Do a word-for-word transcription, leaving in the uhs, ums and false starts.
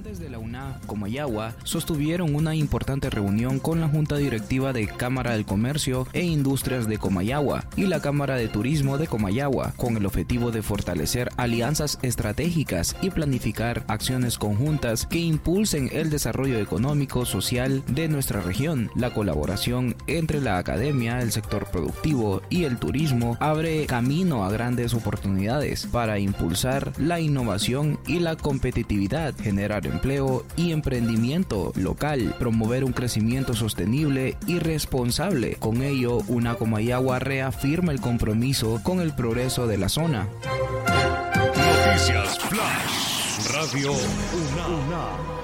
Estudiantes de la U N A Comayagua sostuvieron una importante reunión con la Junta Directiva de Cámara del Comercio e Industrias de Comayagua y la Cámara de Turismo de Comayagua, con el objetivo de fortalecer alianzas estratégicas y planificar acciones conjuntas que impulsen el desarrollo económico, social de nuestra región. La colaboración entre la academia, el sector productivo y el turismo abre camino a grandes oportunidades para impulsar la innovación y la competitividad, generar empleo y emprendimiento local, promover un crecimiento sostenible y responsable. Con ello, U N A Comayagua reafirma el compromiso con el progreso de la zona. Noticias Flash, Radio U N A.